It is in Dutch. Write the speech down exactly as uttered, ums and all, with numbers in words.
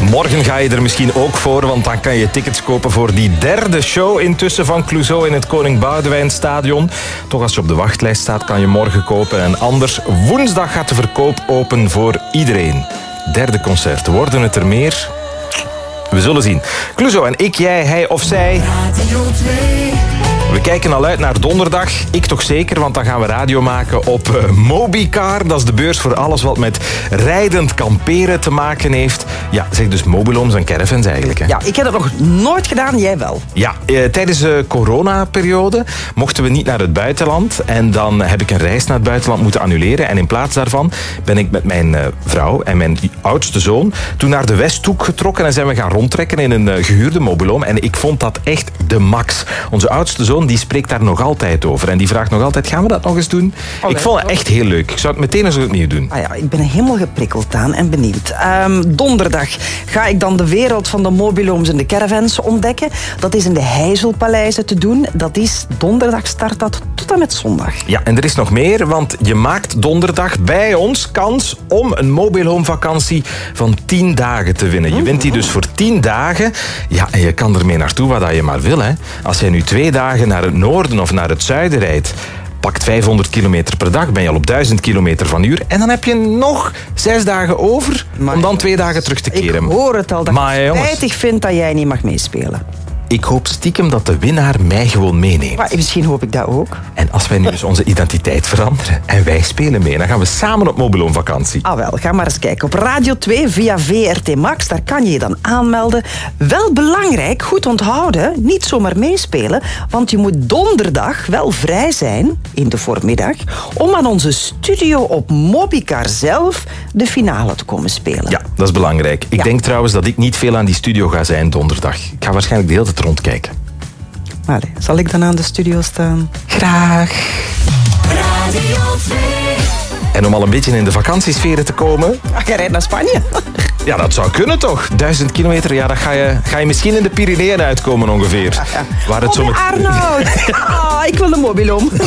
Morgen ga je er misschien ook voor, want dan kan je tickets kopen voor die derde show intussen van Clouseau in het Koning Boudewijnstadion. Toch als je op de wachtlijst staat, kan je morgen kopen. En anders, woensdag gaat de verkoop open voor iedereen. Derde concert. Worden het er meer? We zullen zien. Clouseau en ik, jij, hij of zij. We kijken al uit naar donderdag. Ik toch zeker, want dan gaan we radio maken op uh, Mobicar. Dat is de beurs voor alles wat met rijdend kamperen te maken heeft. Ja, zeg dus mobilhomes en caravans eigenlijk. Hè? Ja, ik heb dat nog nooit gedaan, jij wel. Ja, uh, tijdens de coronaperiode mochten we niet naar het buitenland. En dan heb ik een reis naar het buitenland moeten annuleren. En in plaats daarvan ben ik met mijn uh, vrouw en mijn oudste zoon toen naar de Westhoek getrokken en zijn we gaan rondtrekken in een uh, gehuurde mobilhome. En ik vond dat echt de max. Onze oudste zoon die spreekt daar nog altijd over. En die vraagt nog altijd, gaan we dat nog eens doen? Oh, ik vond het echt heel leuk. Ik zou het meteen eens opnieuw doen. Ah ja, ik ben helemaal geprikkeld aan en benieuwd. Um, donderdag ga ik dan de wereld van de mobilhomes en de caravans ontdekken. Dat is in de Heizelpaleizen te doen. Dat is donderdag, start dat tot en met zondag. Ja, en er is nog meer, want je maakt donderdag bij ons kans om een mobilhome vakantie van tien dagen te winnen. Je wint die dus voor tien dagen. Ja, en je kan ermee naartoe wat je maar wil. Hè. Als jij nu twee dagen naar het noorden of naar het zuiden rijdt, pakt vijfhonderd kilometer per dag, ben je al op duizend kilometer van uur. En dan heb je nog zes dagen over maar om dan twee dagen terug te keren. Ik hoor het al, dat maar, ik spijtig vind dat jij niet mag meespelen. Ik hoop stiekem dat de winnaar mij gewoon meeneemt. Maar misschien hoop ik dat ook. En als wij nu dus onze identiteit veranderen en wij spelen mee, dan gaan we samen op mobilhome vakantie. Ah wel, ga maar eens kijken. Op Radio twee via V R T Max, daar kan je je dan aanmelden. Wel belangrijk, goed onthouden, niet zomaar meespelen, want je moet donderdag wel vrij zijn, in de voormiddag, om aan onze studio op Mobicar zelf de finale te komen spelen. Ja, dat is belangrijk. Ik ja. denk trouwens dat ik niet veel aan die studio ga zijn donderdag. Ik ga waarschijnlijk de hele tijd rondkijken. Allee, zal ik dan aan de studio staan? Graag. Radio twee. En om al een beetje in de vakantiesferen te komen... Ach, jij rijdt naar Spanje? Ja, dat zou kunnen toch? Duizend kilometer, ja, dan ga je, ga je misschien in de Pyreneeën uitkomen ongeveer. Ja, ja. Waar het oh, zo met... Arnoud! Ah, ik wil een mobilhome.